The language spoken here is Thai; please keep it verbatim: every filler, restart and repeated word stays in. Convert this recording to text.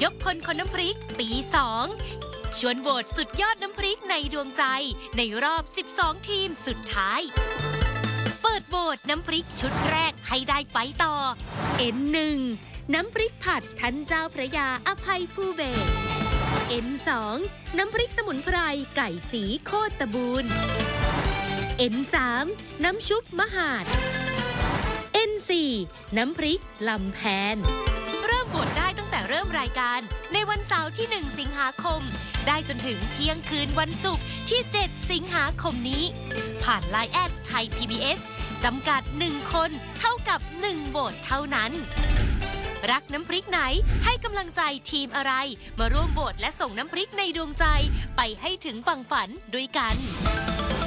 ยกพลคนน้ำพริกปีสองชวนโหวตสุดยอดน้ำพริกในดวงใจในรอบสิบสองทีมสุดท้ายเปิดโหวตน้ำพริกชุดแรกให้ได้ไปต่อ เอ็น หนึ่ง น้ำพริกผัดท่านเจ้าพระยาอภัยภูเบศร เอ็น สอง น้ำพริกสมุนไพรไก่สีโคตรบูรณ์ เอ็น สาม น้ำชุบมหาด เอ็น สี่ น้ำพริกลำแพนเริ่มโหวตได้ตั้งแต่เริ่มรายการในวันเสาร์ที่หนึ่งสิงหาคมได้จนถึงเที่ยงคืนวันศุกร์ที่เจ็ดสิงหาคมนี้ผ่าน ไลน์ แอดไทย พี บี เอส จำกัดหนึ่งคนเท่ากับหนึ่งโหวตเท่านั้นรักน้ำพริกไหนให้กำลังใจทีมอะไรมาร่วมโหวตและส่งน้ำพริกในดวงใจไปให้ถึงฝั่งฝันด้วยกัน